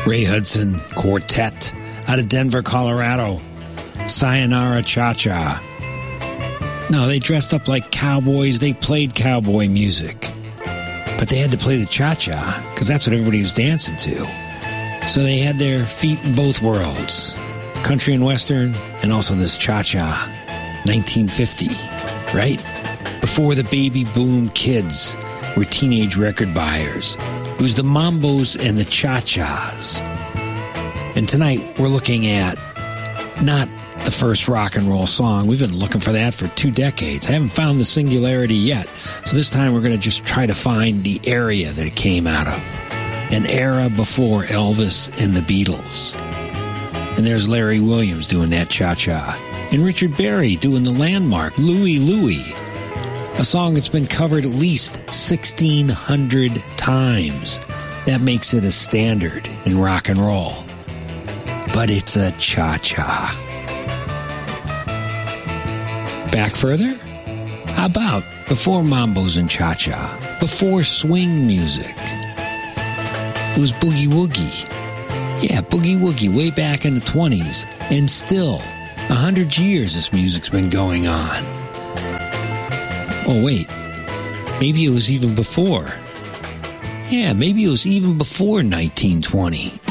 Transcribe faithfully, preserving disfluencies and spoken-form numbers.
Ray Hudson Quartet out of Denver, Colorado. Sayonara Cha-Cha. No, they dressed up like cowboys. They played cowboy music. But they had to play the cha-cha because that's what everybody was dancing to. So they had their feet in both worlds. Country and Western, and also this cha-cha. nineteen fifty, right? Before the baby boom kids were teenage record buyers. It was the mambos and the cha-chas. And tonight we're looking at not the first rock and roll song. We've been looking for that for two decades. I haven't found the singularity yet. So this time we're going to just try to find the area that it came out of. An era before Elvis and the Beatles. And there's Larry Williams doing that cha-cha. And Richard Berry doing the landmark, Louie Louie. A song that's been covered at least sixteen hundred times. That makes it a standard in rock and roll. But it's a cha-cha. Back further? How about before mambos and cha-cha? Before swing music? It was boogie woogie. Yeah, boogie woogie way back in the twenties. And still, a hundred years this music's been going on. Oh, wait. Maybe it was even before. Yeah, maybe it was even before nineteen twenty.